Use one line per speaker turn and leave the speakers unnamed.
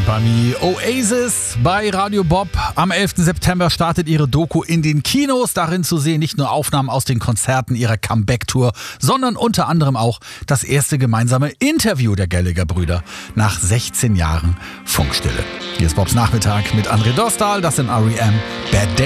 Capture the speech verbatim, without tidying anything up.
Stand By Me. Oasis bei Radio Bob. Am elften September startet ihre Doku in den Kinos. Darin zu sehen nicht nur Aufnahmen aus den Konzerten ihrer Comeback-Tour, sondern unter anderem auch das erste gemeinsame Interview der Gallagher-Brüder nach sechzehn Jahren Funkstille. Hier ist Bobs Nachmittag mit André Dostal. Das sind R E M. Bad Day.